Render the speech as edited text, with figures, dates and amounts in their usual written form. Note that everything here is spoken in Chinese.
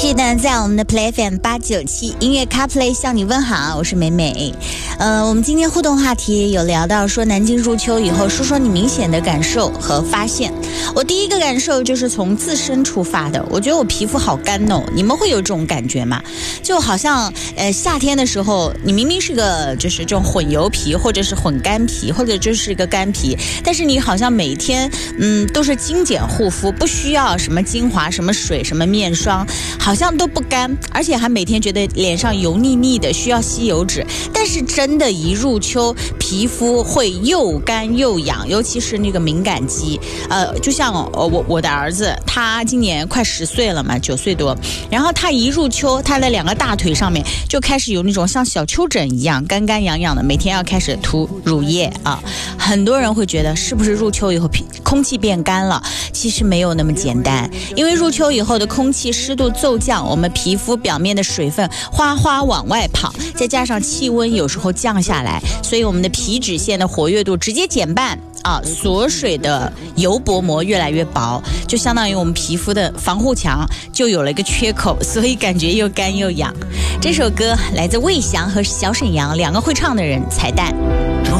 续呢，在我们的 Play FM 897音乐 CarPlay 向你问好，我是美美。我们今天互动话题有聊到说，南京入秋以后，说说你明显的感受和发现。我第一个感受就是从自身出发的，我觉得我皮肤好干哦，你们会有这种感觉吗？就好像夏天的时候，你明明是个就是这种混油皮，或者是混干皮，或者就是一个干皮，但是你好像每天都是精简护肤，不需要什么精华、什么水、什么面霜，好像都不干，而且还每天觉得脸上油腻腻的，需要吸油纸。但是真的，一入秋，皮肤会又干又痒，尤其是那个敏感肌。就像我的儿子，他今年快10岁了嘛，9岁多，然后他一入秋，他的2个大腿上面就开始有那种像小丘疹一样干干痒痒的，每天要开始涂乳液啊。很多人会觉得是不是入秋以后空气变干了？其实没有那么简单，因为入秋以后的空气湿度骤降，我们皮肤表面的水分哗哗往外跑，再加上气温有时候降下来，所以我们的皮脂腺的活跃度直接减半啊，锁水的油薄膜越来越薄，就相当于我们皮肤的防护墙就有了一个缺口，所以感觉又干又痒。这首歌来自魏翔和小沈阳2个会唱的人，彩蛋。 终